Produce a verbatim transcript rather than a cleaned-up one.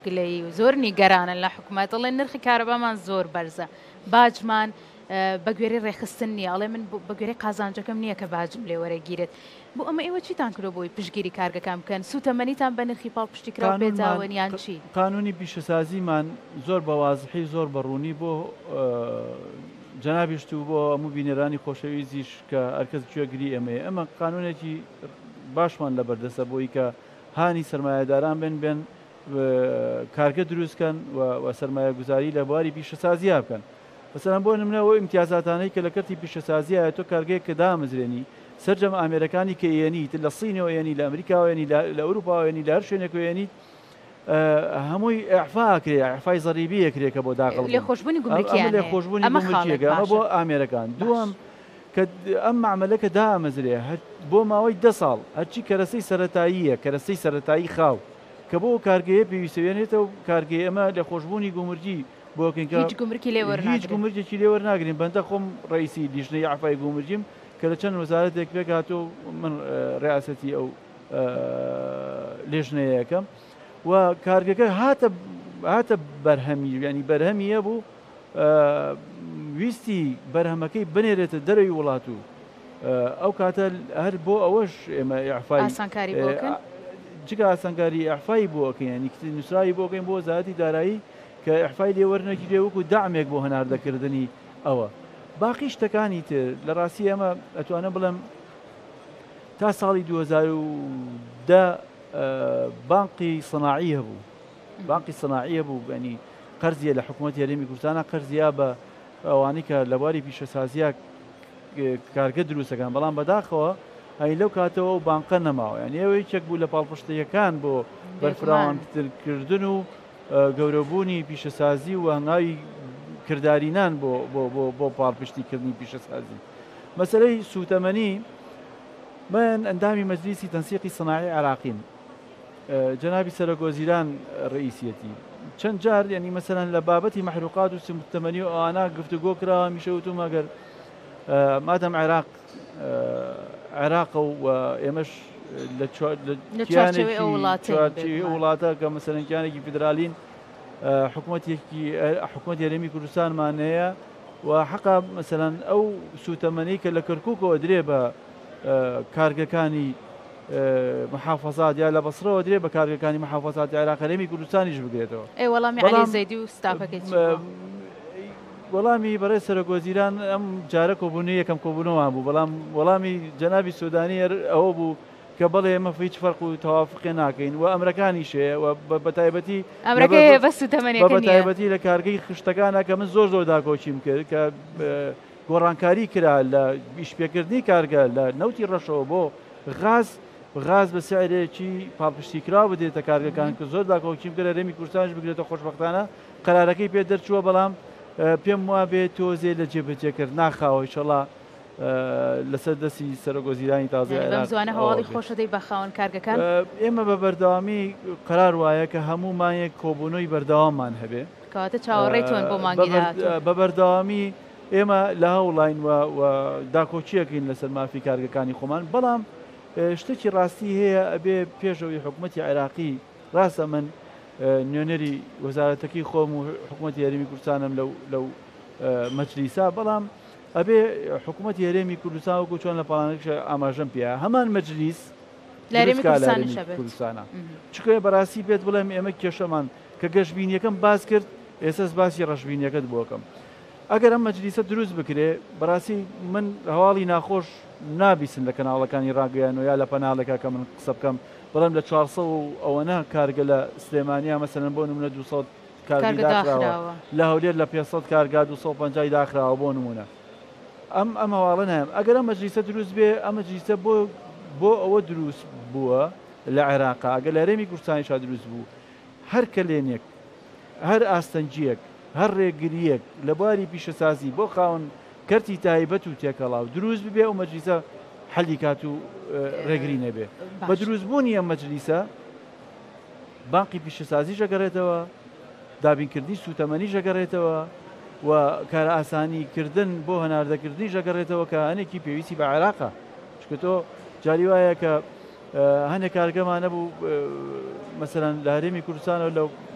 گلەی و زۆر نیگەرانن لە حکوومەت دەڵێن نرخی کارەبامان زۆر بەرزە باجمان بە گوێرەی ڕێخستن نییە ئەڵێ من بە گوێرەی قازانجەکەم نییە کە باجم لێ وەرەگیرێت بۆ ئەمە ئێوە چیتان کردو بۆی پشگیری کارگەکان بکەن سوتەمەنیتان بە نرخی پاڵ پشتیکراوە بێجاوەنیان چی قانونی پیشەسازیمان زۆر بەوازحی زۆر بەڕوونی بۆ جەنابیشت و بۆ هەموو بینێرانی خۆشەویستیش کە هەرکەس گوێگری ئەمەیە ئەمە قانونێکی باشمان لە بەردەستە بۆی کە هانی سەرمایهداران بن بێن کارگە دروستکەن و سەرمایە گوزاری لە بواری پیشەسازیە بکەن بەسەران بۆ نمونەوە ئیمتیازاتانەی کە لە کەرتی پیشەسازیە تۆ کارگەیە کە دامەزرێنی سەرجەم ئامێرەکانی کە ئێنیت لە سینەوە ێنی لە ئەمریکاوێنی لە ئەوروپاوێنی لە هەر شوێنێک وێنیت هەمووی ئەعفاکرێ ئەعفای زەریبی یەکرێکە بۆ داخڵ لێ خۆشببوونی گومرکیان لێ خۆشببوونی گومرکیەکە ئەمە بۆ ئامێرەکان دووەم کە ئەم معاملەکە دامەزرێ بۆ ماوەی دە ساڵ هەرچی کەرەسەی سەرەتاییە کەرەسەی سەرەتایی خاو کە بۆ کارگەیە پێویستێنێتەوە کارگەی ئەمە لە خۆشببوونی گومرجی بۆکەین هیچ گومرکی لێ هیچ گومرجێکی لێ وەرناگرین بەندە خۆم ڕئیسی لیژنەی ئەعفای گومرجیم کە لە چەند وەزارەتێک پێک هاتۆ من ڕیاسەتی ئەو لێژنەیەکەم و کارگەکە هاتە هاتە بەرهەمی ینی بەرهەمیە بوو ویستی بەرهەمەکەی بنێرێتە دەرەوی وڵات و ئەو کاتە هەر بۆ ئەوەش ئێمە ئەعفای ئاسانکاری بۆکەن جگە ئاسانکاری ئەعفای بۆکەین ینی نووسراوی بۆکەین بۆ وەزارەتی دارایی کە ئەعفای لێ وەرنەگیرێ وەکو دامێک بۆ هەناردەکردنی ئەوە باقی شتەکانی تر لە ڕاستی ئەمە ئەتوانە بڵێم تا ساڵی دوو هەزار و دە بانقی سەناعی هەبوو بانقی سەناعی هەبوو ینی قەرزیە لە حکوومەتی هەرێمی کوردستانە قەرزیا بە ئەوانەی کە لە بواری پیشەسازیە کارگە دروستەکان بەڵام بەداخەوە هەی لەو کاتەوە و بانقە نەماوە یان ئێوە یەکێک بوو لە پاڵپشتەکەکان بۆ بەرفراوانکردن و گەورەبوونی پیشەسازی و هەنگاوی کرددارینان بۆ بۆ پاڵپشتیکردنی پیشەسازی مەسەلەی سوتەمەنی من ئەندامی مەجلیسی تەنسیقی سەناعی عێراقیم جەنابی سەرۆکوەزیران ڕئیسیەتی چەند جار ینی مەسەلەن لە بابەتی مەحروقات و سوتەمەنی و ئەوانە گفتوگۆ کراوە میشەوتم ئەگەر مادەم عێراق عێراق و ئێمەش لە وڵاتە کە مەسەلەنکیانێکی فیدرالین حکوومەتێکی حکوومەتی هەرێمی کوردستانمان هەیە و حەقا مەسەلەن ئەو سوتەمەنی کە لە کەرکووکەوە درێ بە کارگەکانی محافەزات یا لە بەسڕەوە درێ بە کارگەکانی محافەزاتی عێراق هەرێمی کوردستانیش بگرێتەوە وەڵامی عەلی زەیدی و ستافەکەی وەڵامی بەڕێز سەرۆکوەزیران ئەم جارە کۆبوونی یەکەم کۆبوونەوەمان بوو بەڵام وەڵامی جەنابی سوودانی ئەوە بوو کە بەڵێ ئێمە هیچ فەرق و تەوافقی ناکەین و ئەمرەکانیشەیە و بەتایبەتی بەتایبەتی لە کارگەی خشتەکانە کە من زۆر زۆر داکۆچیم کرد کە گۆڕانکاری کرا لە بیشپێکردنی کارگە لە نەوتی ڕەشەوە بۆ غاز غاز بە سعرێکی پاڵپشتیکراو بدێتە کارگەکان کە زۆر داکۆچیم کرد هەرێمی کوردستانیش بگرێتە خۆشبەختانە قەرارەکەی پێ دەرچووە بەڵام پێم وا بێت تۆزێ لە جێبەجێکرد ناخاوە ئینشەڵا لەسەر دەستی سەرۆکوەزیرانی تازە زوانە هەواڵی خۆشەدەی بە خاوەن کارگەکان ئێمە بە بەردەوامی قەرار وایە کە هەموومان یەک کۆبوونەوەی بەردەواممان هەبێ کەواتە چاوەڕێتون بۆ مانگی بە بەردەوامی ئێمە لە هەوڵین و داکۆچیەکەین لەسەر مافی کارگەکانی خۆمان بەڵام شتێکی ڕاستی هەیە ئەبێ پێشەوەی حکوومەتی عێراقی ڕاستە من نوێنەری وەزارەتەکەی خۆم و حکوومەتی هەرێمی کوردستانم لەو مەجلیسا بەڵام ئەبێ حکوومەتی هەرێمی کوردستان وەکو چۆن لە پاڵانێکش ئاماژەم پێە هەمان مەجلیس لە هەرێمی کوردستانە چکە بەڕاستی پێت بڵێم ئێمە کێشەمان کە گەشتبینیەکەم باس کرد ئێسەس باسی ڕەشبینیەکەت بۆکەم ئەگەر ئەم مەجلیسە دروست بکرێ بەڕاستی من هەواڵی ناخۆش نابیسن لە کەناڵەکانی ڕاگەیانەوە یا لە پەناڵێکە کە من قسە بکەم بەڵام لە چوارسە و ئەوەنە کارگە لە سلێمانیا مەسەلەن بۆ نمونە دووسەد کارگی داخراوە لە هەولێر لە پێسەد کارگا دووسە و پەنجای داخراوە بۆ نمونە ئەم ئەم هەواڵە نایم ئەگەر ئەم مەجلیسە دروست بێ ئەم مەجلیسە بۆ بۆ ئەوە دروست بووە لە عێراقا ئەگەر لە هەرێمی کوردستانیشا دروست بوو هەر کەلێنێک هەر ئاستەنجیەک هەر ڕێگریەک لە بواری پیشەسازی بۆ خاوەن کەرتی تایبەت و تێکەڵاو دروست ببێ و مەجلیسە حەلی کات و ڕێگری نەبێ بە دروستبوونی ئەم مەجلیسە بانقی پیشەسازی ژەگەڕێتەوە دابینکردنی سوتەمەنی ژەگەڕێتەوە و کارە ئاسانیکردن بۆ هەناردەکردنی ژەگەڕێتەوە کە هەنێکی پێویستی بە عێراقە چکە تۆ جاری وایە کە هەندێک کارگەمانە بوو مەسەلەن لە هەرێمی کوردستانەوە لەو